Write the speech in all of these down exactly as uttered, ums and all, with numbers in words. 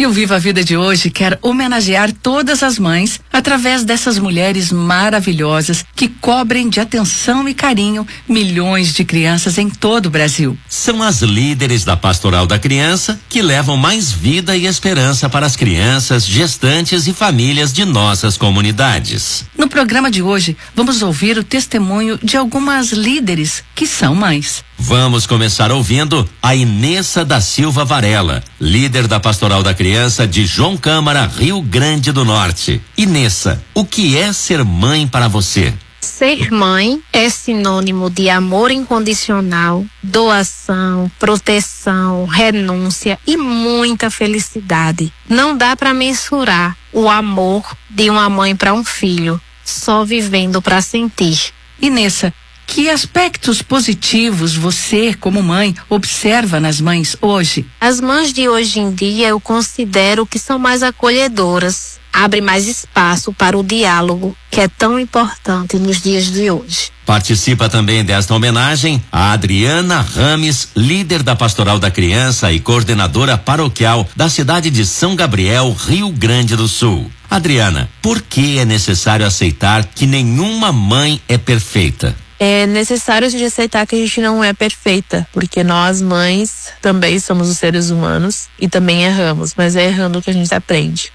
E o Viva a Vida de hoje quer homenagear todas as mães através dessas mulheres maravilhosas que cobrem de atenção e carinho milhões de crianças em todo o Brasil. São as líderes da Pastoral da Criança que levam mais vida e esperança para as crianças, gestantes e famílias de nossas comunidades. No programa de hoje, vamos ouvir o testemunho de algumas líderes que são mães. Vamos começar ouvindo a Inessa da Silva Varela, líder da Pastoral da Criança de João Câmara, Rio Grande do Norte. Inessa, o que é ser mãe para você? Ser mãe é sinônimo de amor incondicional, doação, proteção, renúncia e muita felicidade. Não dá para mensurar o amor de uma mãe para um filho, só vivendo para sentir. Inessa, que aspectos positivos você, como mãe, observa nas mães hoje? As mães de hoje em dia eu considero que são mais acolhedoras, abrem mais espaço para o diálogo, que é tão importante nos dias de hoje. Participa também desta homenagem a Adriana Rames, líder da Pastoral da Criança e coordenadora paroquial da cidade de São Gabriel, Rio Grande do Sul. Adriana, por que é necessário aceitar que nenhuma mãe é perfeita? É necessário a gente aceitar que a gente não é perfeita, porque nós mães também somos os seres humanos e também erramos, mas é errando que a gente aprende.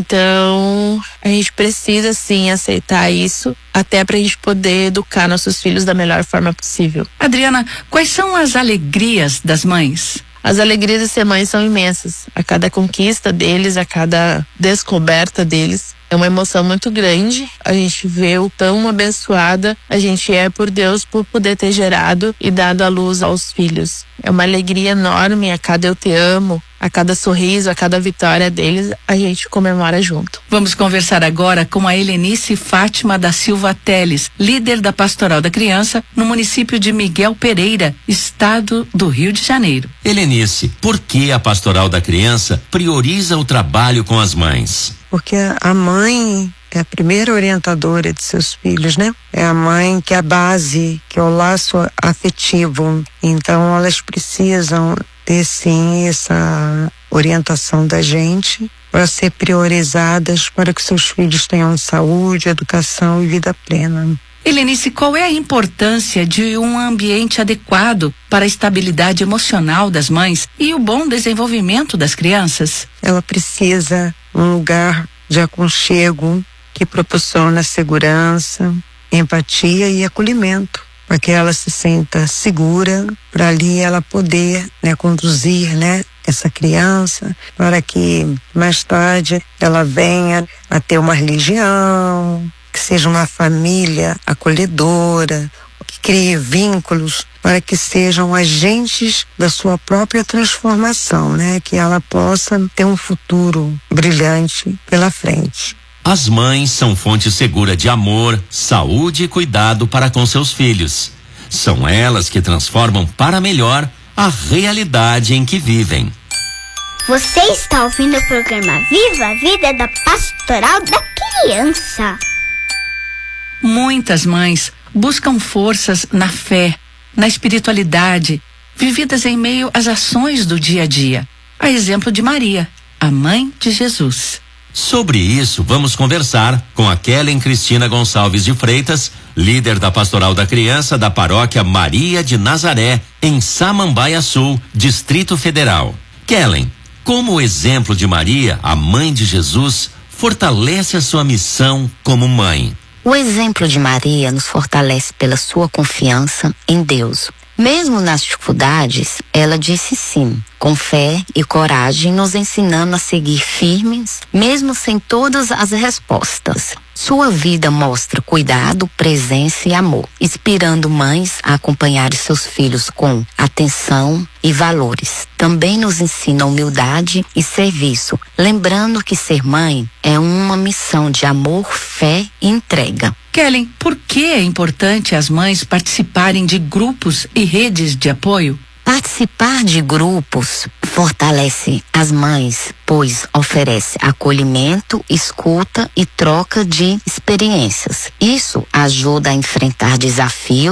Então, a gente precisa sim aceitar isso, até pra gente poder educar nossos filhos da melhor forma possível. Adriana, quais são as alegrias das mães? As alegrias de ser mãe são imensas. A cada conquista deles, a cada descoberta deles, é uma emoção muito grande. A gente vê o tão abençoada a gente é por Deus por poder ter gerado e dado a luz aos filhos. É uma alegria enorme. A cada eu te amo, a cada sorriso, a cada vitória deles, a gente comemora junto. Vamos conversar agora com a Helenice Fátima da Silva Teles, líder da Pastoral da Criança no município de Miguel Pereira, estado do Rio de Janeiro. Helenice, por que a Pastoral da Criança prioriza o trabalho com as mães? Porque a mãe é a primeira orientadora de seus filhos, né? É a mãe que é a base, que é o laço afetivo. Então elas precisam ter sim essa orientação da gente para ser priorizadas para que seus filhos tenham saúde, educação e vida plena. Helenice, qual é a importância de um ambiente adequado para a estabilidade emocional das mães e o bom desenvolvimento das crianças? Ela precisa de um lugar de aconchego que proporciona segurança, empatia e acolhimento, para que ela se sinta segura, para ali ela poder, né, conduzir, né, essa criança, para que mais tarde ela venha a ter uma religião, que seja uma família acolhedora, que crie vínculos para que sejam agentes da sua própria transformação, né? Que ela possa ter um futuro brilhante pela frente. As mães são fonte segura de amor, saúde e cuidado para com seus filhos. São elas que transformam para melhor a realidade em que vivem. Você está ouvindo o programa Viva a Vida da Pastoral da Criança. Muitas mães buscam forças na fé, na espiritualidade, vividas em meio às ações do dia a dia. A exemplo de Maria, a mãe de Jesus. Sobre isso, vamos conversar com a Kellen Cristina Gonçalves de Freitas, líder da Pastoral da Criança da Paróquia Maria de Nazaré, em Samambaia Sul, Distrito Federal. Kellen, como o exemplo de Maria, a mãe de Jesus, fortalece a sua missão como mãe? O exemplo de Maria nos fortalece pela sua confiança em Deus. Mesmo nas dificuldades, ela disse sim, com fé e coragem, nos ensinando a seguir firmes, mesmo sem todas as respostas. Sua vida mostra cuidado, presença e amor, inspirando mães a acompanhar seus filhos com atenção e valores. Também nos ensina humildade e serviço, lembrando que ser mãe é uma missão de amor, fé e entrega. Kellen, por que é importante as mães participarem de grupos e redes de apoio? Participar de grupos fortalece as mães, pois oferece acolhimento, escuta e troca de experiências. Isso ajuda a enfrentar desafios